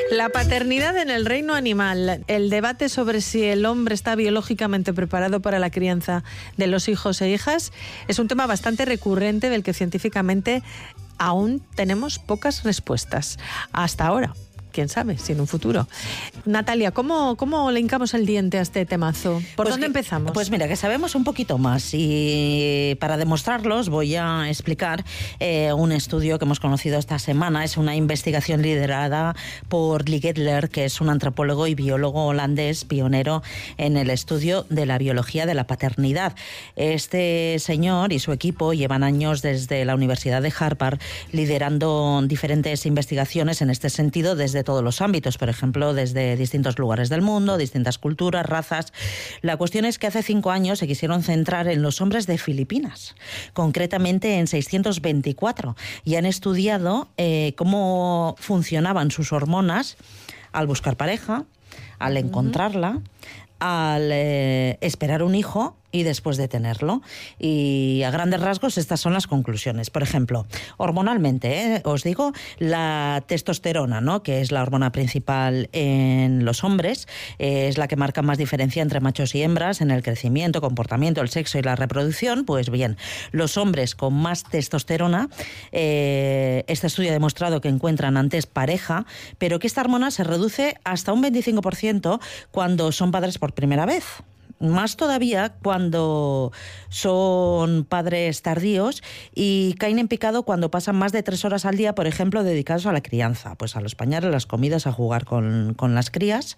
La paternidad en el reino animal. El debate sobre si el hombre está biológicamente preparado para la crianza de los hijos e hijas es un tema bastante recurrente del que científicamente aún tenemos pocas respuestas. Hasta ahora. Quién sabe, si en un futuro. Natalia, ¿cómo le hincamos el diente a este temazo? ¿Por dónde empezamos? Pues mira, que sabemos un poquito más y para demostrarlo os voy a explicar un estudio que hemos conocido esta semana. Es una investigación liderada por Lee Gedler, que es un antropólogo y biólogo holandés pionero en el estudio de la biología de la paternidad. Este señor y su equipo llevan años desde la Universidad de Harvard liderando diferentes investigaciones en este sentido desde todos los ámbitos, por ejemplo, desde distintos lugares del mundo, distintas culturas, razas. La cuestión es que hace 5 años se quisieron centrar en los hombres de Filipinas, concretamente en 624, y han estudiado cómo funcionaban sus hormonas al buscar pareja, al encontrarla, al esperar un hijo y después de tenerlo. Y a grandes rasgos estas son las conclusiones. Por ejemplo, hormonalmente, os digo, la testosterona, ¿no?, que es la hormona principal en los hombres, es la que marca más diferencia entre machos y hembras en el crecimiento, comportamiento, el sexo y la reproducción. Pues bien, los hombres con más testosterona, este estudio ha demostrado que encuentran antes pareja, pero que esta hormona se reduce hasta un 25% cuando son padres por primera vez. Más todavía cuando son padres tardíos y caen en picado cuando pasan más de 3 horas al día, por ejemplo, dedicados a la crianza, pues a los pañales, las comidas, a jugar con las crías.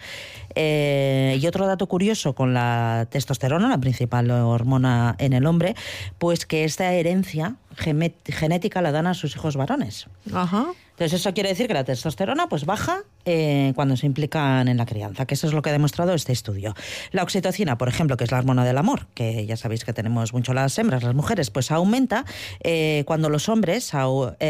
Y otro dato curioso con la testosterona, la principal hormona en el hombre, pues que esta herencia genética la dan a sus hijos varones. Ajá. Entonces eso quiere decir que la testosterona pues baja cuando se implican en la crianza, que eso es lo que ha demostrado este estudio. La oxitocina, por ejemplo, que es la hormona del amor, que ya sabéis que tenemos mucho las hembras, las mujeres, pues aumenta cuando los hombres